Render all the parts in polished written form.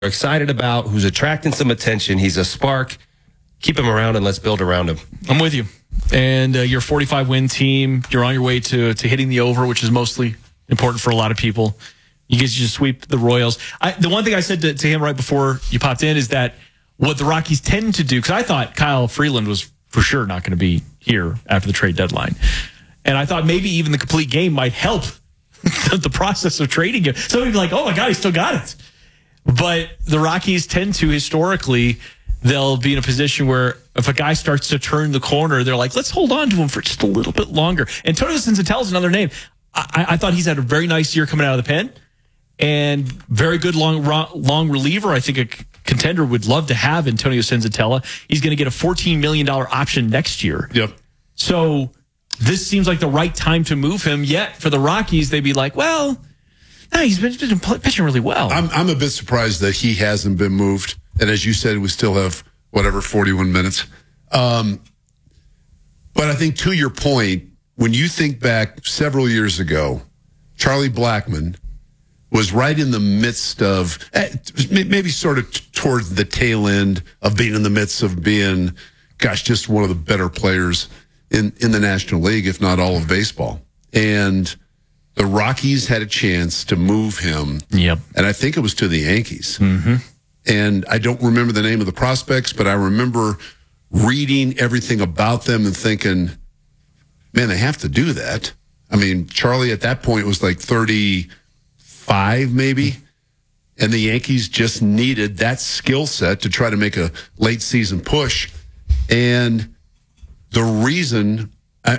excited about, who's attracting some attention. He's a spark. Keep him around and let's build around him. I'm with you. And your 45-win team, you're on your way to hitting the over, which is mostly important for a lot of people. You guys just sweep the Royals. The one thing I said to him right before you popped in is that what the Rockies tend to do, because I thought Kyle Freeland was for sure not going to be here after the trade deadline. And I thought maybe even the complete game might help the process of trading him. Some people are like, oh my God, he still got it. But the Rockies tend to, historically, they'll be in a position where if a guy starts to turn the corner, they're like, let's hold on to him for just a little bit longer. Antonio Senzatela is another name. I thought he's had a very nice year coming out of the pen and very good long reliever. I think a contender would love to have Antonio Senzatela. He's going to get a $14 million option next year. Yep. So this seems like the right time to move him. Yet for the Rockies, they'd be like, well, no, he's been pitching really well. I'm a bit surprised that he hasn't been moved. And as you said, we still have, 41 minutes. But I think to your point, when you think back several years ago, Charlie Blackmon was right in the midst of, maybe sort of towards the tail end of being in the midst of being, just one of the better players in the National League, if not all of baseball. And the Rockies had a chance to move him. Yep. And I think it was to the Yankees. Mm-hmm. And I don't remember the name of the prospects, but I remember reading everything about them and thinking, man, they have to do that. I mean, Charlie at that point was like 35 maybe, and the Yankees just needed that skill set to try to make a late season push. And the reason, I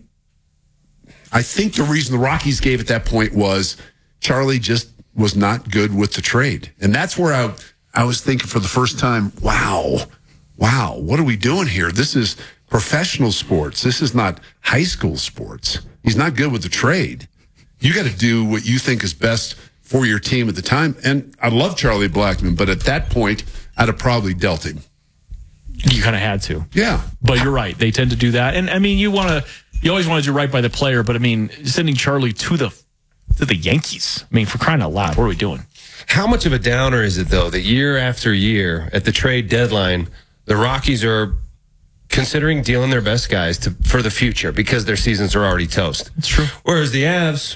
think the reason the Rockies gave at that point was Charlie just was not good with the trade. And that's where I was thinking for the first time, wow, what are we doing here? This is professional sports. This is not high school sports. He's not good with the trade. You got to do what you think is best for your team at the time. And I love Charlie Blackmon, but at that point, I'd have probably dealt him. You kind of had to. Yeah. But you're right. They tend to do that. And I mean, you always want to do right by the player, but I mean, sending Charlie to the Yankees. I mean, for crying out loud, what are we doing? How much of a downer is it, though, that year after year at the trade deadline, the Rockies are considering dealing their best guys for the future because their seasons are already toast? It's true. Whereas the Avs,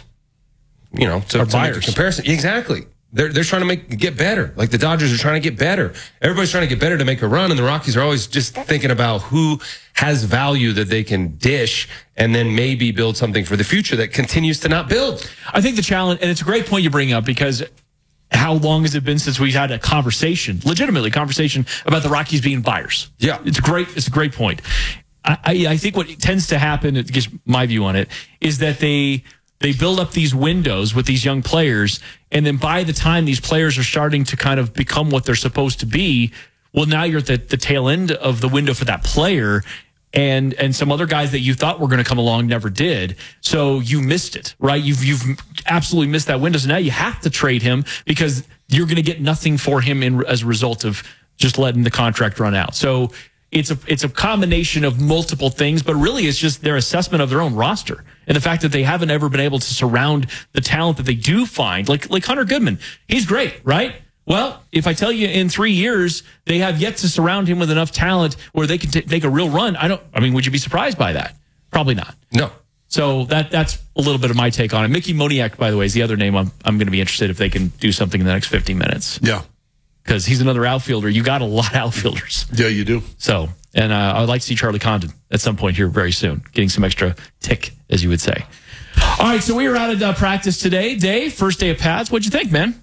to make a comparison, exactly. They're trying to get better. Like the Dodgers are trying to get better. Everybody's trying to get better to make a run, and the Rockies are always just thinking about who has value that they can dish and then maybe build something for the future that continues to not build. I think the challenge, and it's a great point you bring up, because how long has it been since we've had a legitimately conversation about the Rockies being buyers? Yeah. It's a great point. I think what tends to happen, just my view on it, is that they build up these windows with these young players, and then by the time these players are starting to kind of become what they're supposed to be, well, now you're at the tail end of the window for that player, and some other guys that you thought were going to come along never did. So you missed it, right? You've absolutely missed that window. So now you have to trade him because you're going to get nothing for him as a result of just letting the contract run out. So it's a combination of multiple things, but really it's just their assessment of their own roster and the fact that they haven't ever been able to surround the talent that they do find, like Hunter Goodman. He's great, right? Well, if I tell you in 3 years they have yet to surround him with enough talent where they can make a real run, would you be surprised by that? Probably not. No. So that's a little bit of my take on it. Mickey Moniak, by the way, is the other name I'm going to be interested if they can do something in the next 15 minutes. Yeah. Because he's another outfielder. You got a lot of outfielders. Yeah, you do. So, and I would like to see Charlie Condon at some point here very soon, getting some extra tick, as you would say. All right, so we were out at practice today. Dave, first day of pads. What'd you think, man?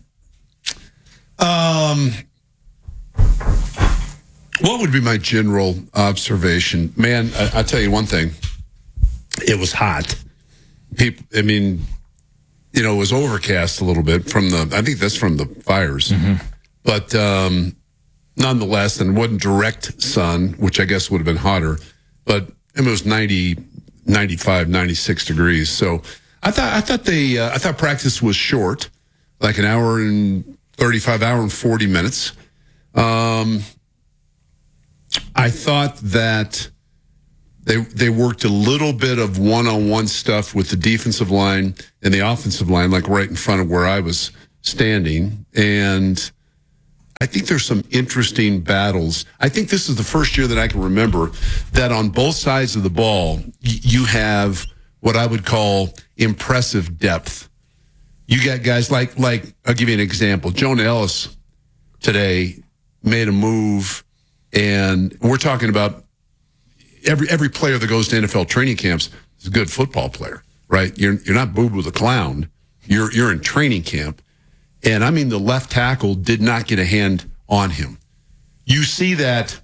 What would be my general observation? Man, I'll tell you one thing. It was hot. It was overcast a little bit I think that's from the fires. Mm-hmm. But nonetheless, and it wasn't direct sun, which I guess would have been hotter, but it was 90, 95, 96 degrees. So I thought practice was short, like an hour and 40 minutes. I thought that they worked a little bit of one-on-one stuff with the defensive line and the offensive line, like right in front of where I was standing. And I think there's some interesting battles. I think this is the first year that I can remember that on both sides of the ball, you have what I would call impressive depth. You got guys like I'll give you an example. Jonah Ellis today made a move, and we're talking about every player that goes to NFL training camps is a good football player, right? You're not Boo Boo the Clown. You're in training camp. And I mean, the left tackle did not get a hand on him. You see that,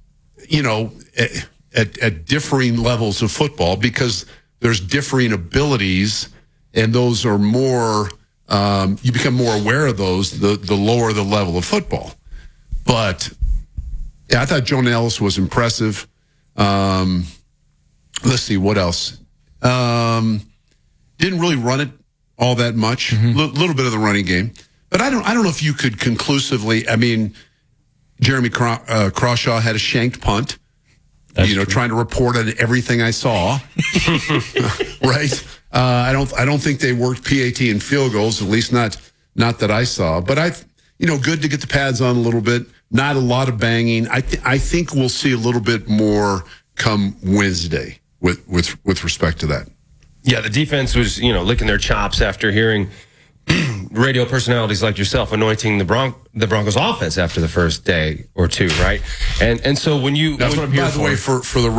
at differing levels of football because there's differing abilities, and those are more, you become more aware of those the lower the level of football. But yeah, I thought Jonah Ellis was impressive. Let's see, what else? Didn't really run it all that much. Little bit of the running game. But I don't know if you could conclusively, I mean, Jeremy Crawshaw had a shanked punt. That's true. Trying to report on everything I saw. Right? I don't think they worked PAT and field goals, at least not that I saw. But good to get the pads on a little bit. Not a lot of banging. I think we'll see a little bit more come Wednesday with respect to that. Yeah, the defense was, licking their chops after hearing radio personalities like yourself anointing the Broncos offense after the first day or two, right? And so when you that's what I'm here by the way, for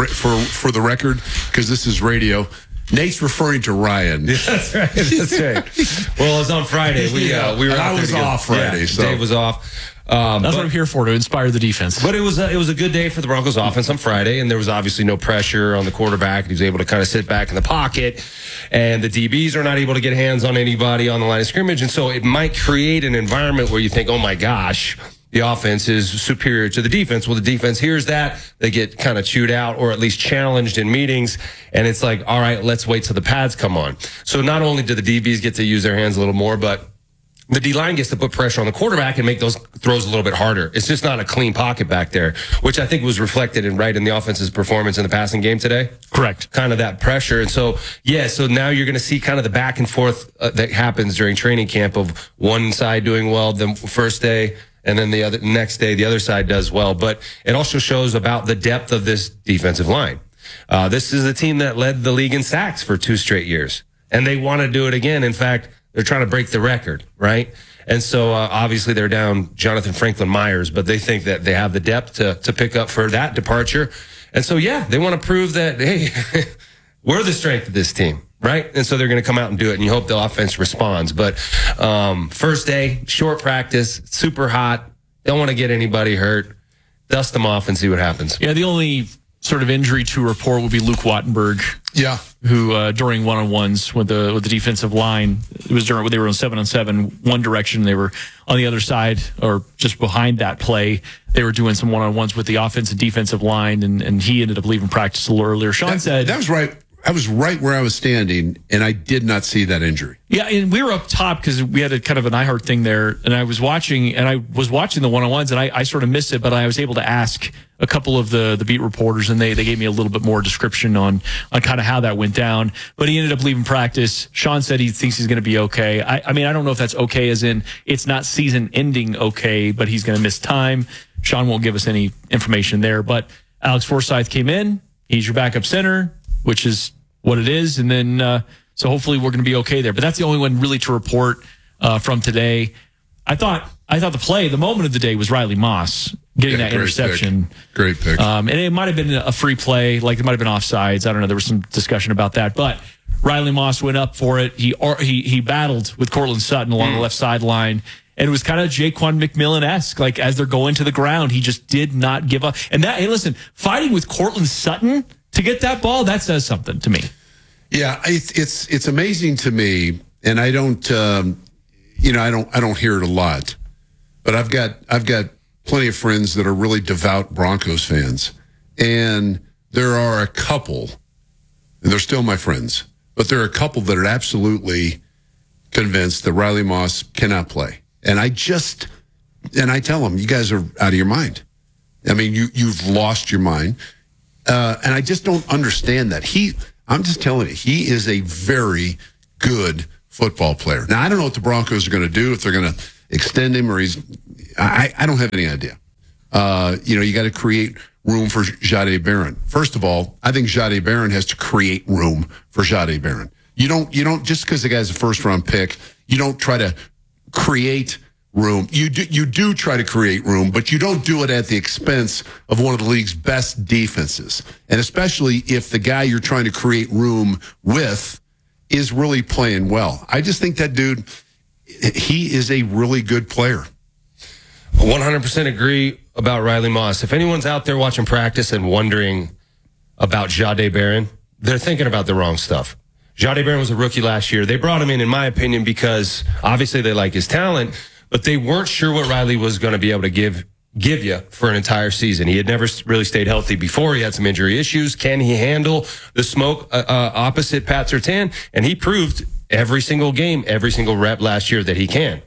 the record, because this is radio, Nate's referring to Ryan. Yeah, that's right. That's right. Well, it was on Friday. We were. I was off Friday. Yeah, so Dave was off. That's what I'm here for, to inspire the defense. But it was a good day for the Broncos offense on Friday, and there was obviously no pressure on the quarterback. He was able to kind of sit back in the pocket, and the DBs are not able to get hands on anybody on the line of scrimmage, and so it might create an environment where you think, oh my gosh, the offense is superior to the defense. Well, the defense hears that. They get kind of chewed out or at least challenged in meetings. And it's like, all right, let's wait till the pads come on. So not only do the DBs get to use their hands a little more, but the D-line gets to put pressure on the quarterback and make those throws a little bit harder. It's just not a clean pocket back there, which I think was reflected in the offense's performance in the passing game today. Correct. Kind of that pressure. And so, so now you're going to see kind of the back and forth that happens during training camp of one side doing well the first day, and then the next day, the other side does well. But it also shows about the depth of this defensive line. This is a team that led the league in sacks for 2 straight years, and they want to do it again. In fact, they're trying to break the record, right? And so obviously they're down Jonathan Franklin Myers, but they think that they have the depth to pick up for that departure. And so, they want to prove that, hey, we're the strength of this team. Right? And so they're going to come out and do it, and you hope the offense responds. But first day, short practice, super hot. Don't want to get anybody hurt. Dust them off and see what happens. Yeah, the only sort of injury to report would be Luke Wattenberg. Yeah. Who during one-on-ones with the defensive line, it was during they were on 7-on-7, one direction. They were on the other side or just behind that play. They were doing some one-on-ones with the offensive and defensive line, and he ended up leaving practice a little earlier. Sean said that was right. I was right where I was standing, and I did not see that injury. Yeah, and we were up top because we had a kind of an iHeart thing there, and I was watching the one-on-ones, and I sort of missed it, but I was able to ask a couple of the beat reporters, and they gave me a little bit more description on kind of how that went down. But he ended up leaving practice. Sean said he thinks he's going to be okay. I mean, I don't know if that's okay as in it's not season-ending okay, but he's going to miss time. Sean won't give us any information there, but Alex Forsythe came in. He's your backup center, which is what it is. And then, so hopefully we're going to be okay there. But that's the only one really to report from today. I thought the moment of the day was Riley Moss getting that interception. Great pick. And it might have been a free play, like it might have been offsides. I don't know. There was some discussion about that. But Riley Moss went up for it. He battled with Cortland Sutton along the left sideline. And it was kind of Jaquan McMillan-esque. Like, as they're going to the ground, he just did not give up. And hey, listen, fighting with Cortland Sutton to get that ball, that says something to me. Yeah, it's amazing to me, and I don't I don't hear it a lot, but I've got plenty of friends that are really devout Broncos fans, and there are a couple, and they're still my friends, but there are a couple that are absolutely convinced that Riley Moss cannot play, and I tell them, you guys are out of your mind. I mean, you've lost your mind. And I just don't understand that. I'm just telling you, he is a very good football player. Now, I don't know what the Broncos are going to do, if they're going to extend him or he's I don't have any idea. You got to create room for Jahdae Barron. First of all, I think Jahdae Barron has to create room for Jahdae Barron. You don't just because the guy's a first round pick, you don't try to create room. You do try to create room, but you don't do it at the expense of one of the league's best defenses. And especially if the guy you're trying to create room with is really playing well. I just think that dude, he is a really good player. 100% agree about Riley Moss. If anyone's out there watching practice and wondering about Jahdae Barron, they're thinking about the wrong stuff. Jahdae Barron was a rookie last year. They brought him in my opinion, because obviously they like his talent, but they weren't sure what Riley was going to be able to give you for an entire season. He had never really stayed healthy before. He had some injury issues. Can he handle the smoke opposite Pat Surtain? And he proved every single game, every single rep last year that he can.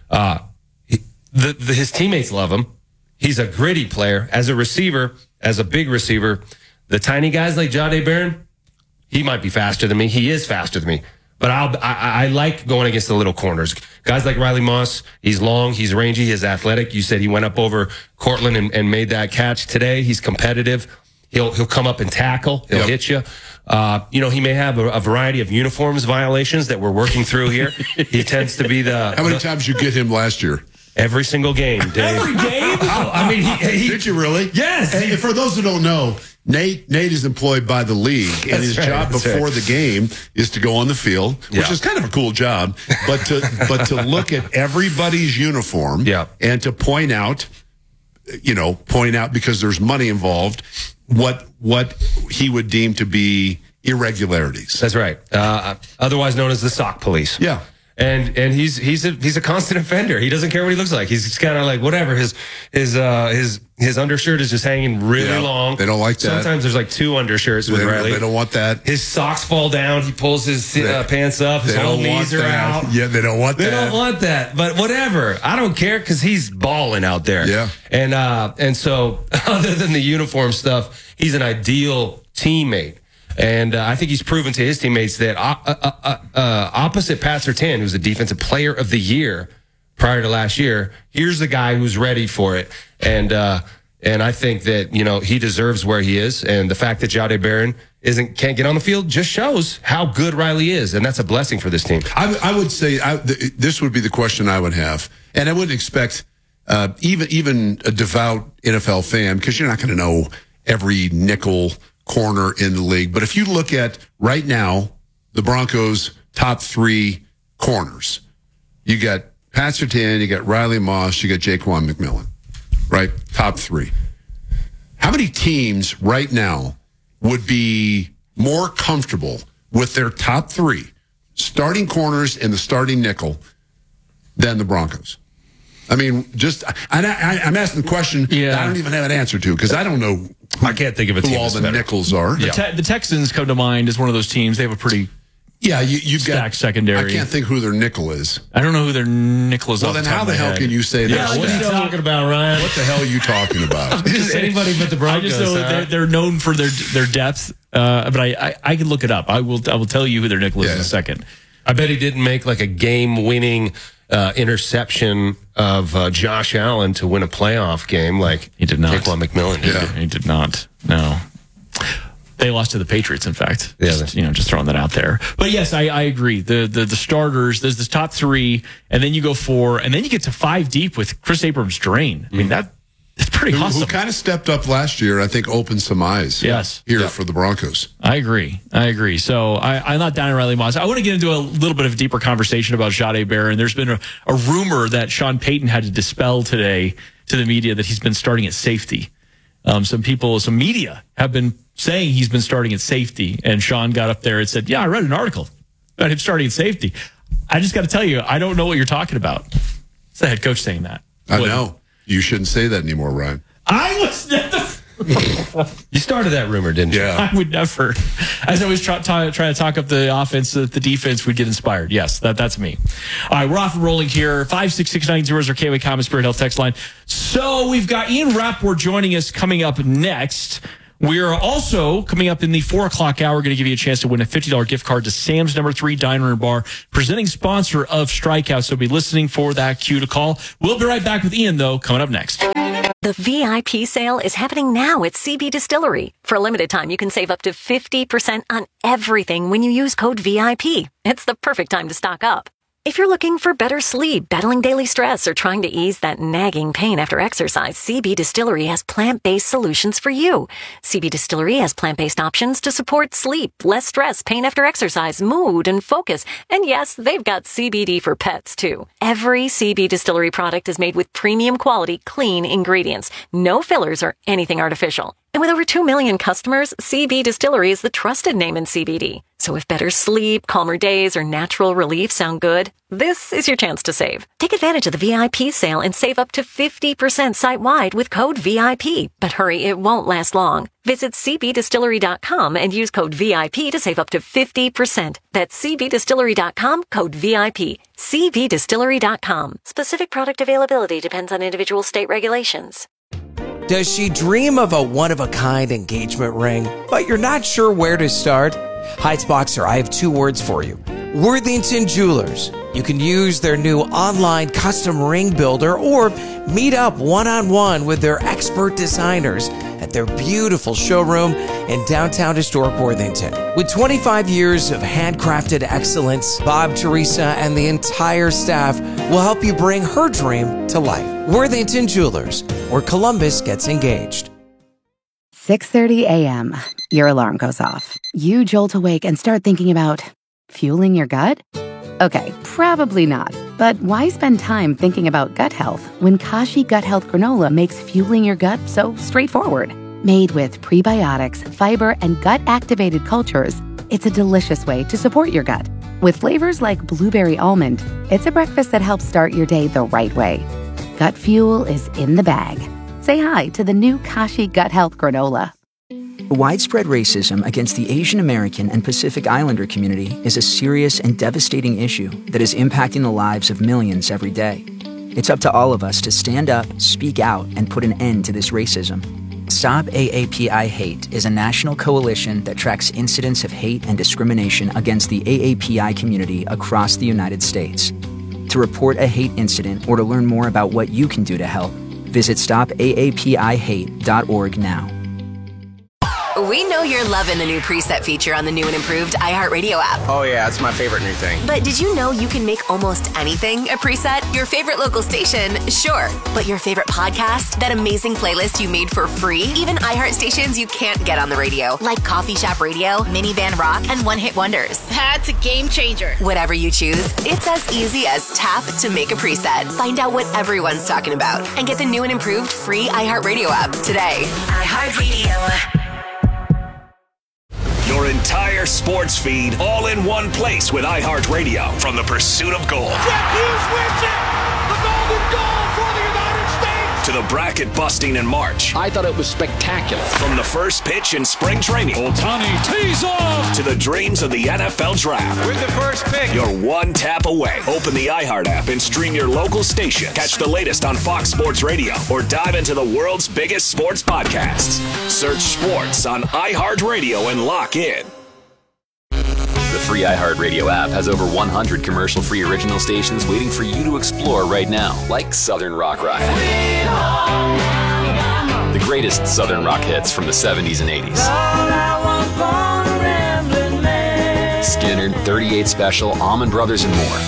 His teammates love him. He's a gritty player. As a receiver, as a big receiver, the tiny guys like Jahdae Barron, he might be faster than me. He is faster than me. But I like going against the little corners. Guys like Riley Moss, he's long, he's rangy, he's athletic. You said he went up over Cortland and made that catch today. He's competitive. He'll come up and tackle. He'll hit you. He may have a variety of uniforms violations that we're working through here. He tends to be How many times you get him last year? Every single game, Dave. Every game? I mean, he did you really? Yes. And for those who don't know, Nate is employed by the league, and his job before the game is to go on the field, which is kind of a cool job. But to look at everybody's uniform, and to point out because there's money involved, what he would deem to be irregularities. That's right. Otherwise known as the sock police. Yeah. And he's a constant offender. He doesn't care what he looks like. He's just kind of like whatever. His undershirt is just hanging really long. They don't like that. Sometimes there's like two undershirts with Riley. They don't want that. His socks fall down. He pulls his pants up. His whole knees are out. Yeah, they don't want that. They don't want that. But whatever. I don't care because he's balling out there. Yeah. And so other than the uniform stuff, he's an ideal teammate. And I think he's proven to his teammates that opposite Pat Surtain, who's the defensive player of the year prior to last year, here's the guy who's ready for it. And I think that, he deserves where he is. And the fact that Jahdae Barron can't get on the field just shows how good Riley is. And that's a blessing for this team. I would say this would be the question I would have. And I wouldn't expect even a devout NFL fan, because you're not going to know every nickel corner in the league. But if you look at right now, the Broncos' top three corners, you got Pat Surtain, you got Riley Moss, you got Jaquan McMillan, right? Top three. How many teams right now would be more comfortable with their top three starting corners and the starting nickel than the Broncos? I mean, I'm asking the question that I don't even have an answer to, because I don't know. I can't think of a team who all the nickels are. The Texans come to mind as one of those teams. They have a pretty you've stacked secondary. I can't think who their nickel is. I don't know who their nickel is. Well, then how the hell can you say that? What are you talking about, Ryan? What the hell are you talking about? Just anybody but the Broncos. I just know they're known for their depth. But I can look it up. I will tell you who their nickel is in a second. I bet he didn't make like a game-winning interception of Josh Allen to win a playoff game like he did not. Jaquan McMillan did. He did not. No. They lost to the Patriots, in fact. Just throwing that out there. But yes, I agree. The starters, there's this top three, and then you go four, and then you get to five deep with Chris Abrams-Drain. I mean, that's pretty awesome. Who kind of stepped up last year, I think, opened some eyes. Here for the Broncos. I agree. So I'm not down on Riley Moss. I want to get into a little bit of a deeper conversation about Jahdae Barron. There's been a rumor that Sean Payton had to dispel today to the media that he's been starting at safety. Some media have been saying he's been starting at safety, and Sean got up there and said, I read an article about him starting at safety. I just got to tell you, I don't know what you're talking about. It's the head coach saying that. I know. You shouldn't say that anymore, Ryan. I was never. You started that rumor, didn't you? I would never. As I was trying to talk up the offense, the defense would get inspired. Yes, that's me. All right, we're off and rolling here. 56690 is our KOA Common Spirit Health text line. So we've got Ian Rappaport joining us coming up next. We are also coming up in the 4 o'clock hour, going to give you a chance to win a $50 gift card to Sam's No. 3 Diner and Bar, presenting sponsor of Strikeout. So be listening for that cue to call. We'll be right back with Ian, though, coming up next. The VIP sale is happening now at CB Distillery. For a limited time, you can save up to 50% on everything when you use code VIP. It's the perfect time to stock up. If you're looking for better sleep, battling daily stress, or trying to ease that nagging pain after exercise, CB Distillery has plant-based solutions for you. CB Distillery has plant-based options to support sleep, less stress, pain after exercise, mood, and focus. And yes, they've got CBD for pets, too. Every CB Distillery product is made with premium quality, clean ingredients. No fillers or anything artificial. And with over 2 million customers, CB Distillery is the trusted name in CBD. So if better sleep, calmer days, or natural relief sound good, this is your chance to save. Take advantage of the VIP sale and save up to 50% site-wide with code VIP. But hurry, it won't last long. Visit cbdistillery.com and use code VIP to save up to 50%. That's cbdistillery.com, code VIP. cbdistillery.com. Specific product availability depends on individual state regulations. Does she dream of a one-of-a-kind engagement ring, but you're not sure where to start? Heights Boxer, I have 2 words for you. Worthington Jewelers. You can use their new online custom ring builder or meet up one-on-one with their expert designers at their beautiful showroom in downtown historic Worthington. With 25 years of handcrafted excellence, Bob, Teresa, and the entire staff will help you bring her dream to life. Worthington Jewelers, where Columbus gets engaged. 6:30 a.m. Your alarm goes off. You jolt awake and start thinking about fueling your gut? Okay, probably not. But why spend time thinking about gut health when Kashi Gut Health Granola makes fueling your gut so straightforward? Made with prebiotics, fiber, and gut-activated cultures, it's a delicious way to support your gut. With flavors like blueberry almond, it's a breakfast that helps start your day the right way. Gut fuel is in the bag. Say hi to the new Kashi Gut Health Granola. Widespread racism against the Asian American and Pacific Islander community is a serious and devastating issue that is impacting the lives of millions every day. It's up to all of us to stand up, speak out, and put an end to this racism. Stop AAPI Hate is a national coalition that tracks incidents of hate and discrimination against the AAPI community across the United States. To report a hate incident or to learn more about what you can do to help, visit stopaapihate.org now. We know you're loving the new preset feature on the new and improved iHeartRadio app. Oh yeah, it's my favorite new thing. But did you know you can make almost anything a preset? Your favorite local station, sure. But your favorite podcast, that amazing playlist you made for free? Even iHeart stations you can't get on the radio, like Coffee Shop Radio, Minivan Rock, and One Hit Wonders. That's a game changer. Whatever you choose, it's as easy as tap to make a preset. Find out what everyone's talking about and get the new and improved free iHeartRadio app today. iHeartRadio. Your entire sports feed all in one place with iHeartRadio from the pursuit of gold. Jack Hughes wins it! The golden goal for the United States! To the bracket busting in March. I thought it was spectacular. From the first pitch in spring training. Ohtani tees off! To the dreams of the NFL Draft. With the first pick. You're one tap away. Open the iHeart app and stream your local station. Catch the latest on Fox Sports Radio or dive into the world's biggest sports podcasts. Search sports on iHeartRadio and lock in. The free iHeartRadio app has over 100 commercial-free original stations waiting for you to explore right now, like Southern Rock Ride. The greatest Southern rock hits from the 70s and 80s. Skinner, 38 Special, Allman Brothers, and more.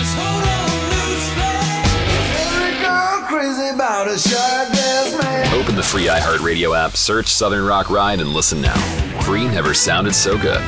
Open the free iHeartRadio app, search Southern Rock Ride, and listen now. Free never sounded so good.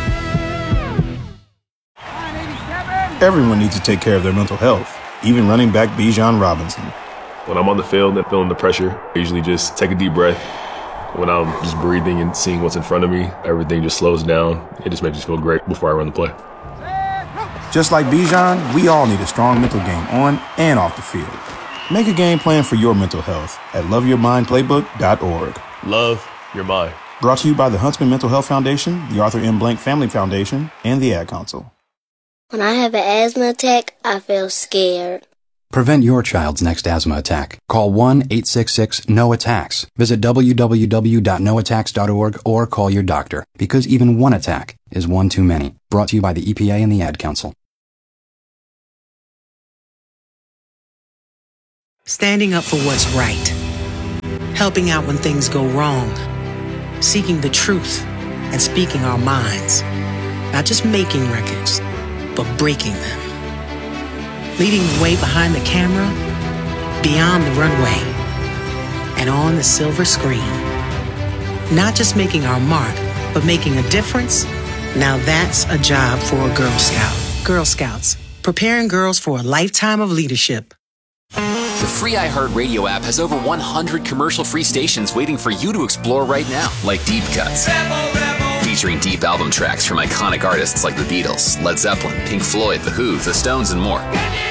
Everyone needs to take care of their mental health, even running back Bijan Robinson. When I'm on the field and feeling the pressure, I usually just take a deep breath. When I'm just breathing and seeing what's in front of me, everything just slows down. It just makes me feel great before I run the play. Just like Bijan, we all need a strong mental game on and off the field. Make a game plan for your mental health at loveyourmindplaybook.org. Love your mind. Brought to you by the Huntsman Mental Health Foundation, the Arthur M. Blank Family Foundation, and the Ad Council. When I have an asthma attack, I feel scared. Prevent your child's next asthma attack. Call 1-866-NO-ATTACKS. Visit www.noattacks.org or call your doctor, because even one attack is one too many. Brought to you by the EPA and the Ad Council. Standing up for what's right. Helping out when things go wrong. Seeking the truth and speaking our minds. Not just making records, but breaking them. Leading the way behind the camera, beyond the runway, and on the silver screen. Not just making our mark, but making a difference. Now that's a job for a Girl Scout. Girl Scouts, preparing girls for a lifetime of leadership. The free iHeartRadio app has over 100 commercial-free stations waiting for you to explore right now, like Deep Cuts. Featuring deep album tracks from iconic artists like the Beatles, Led Zeppelin, Pink Floyd, The Who, The Stones, and more.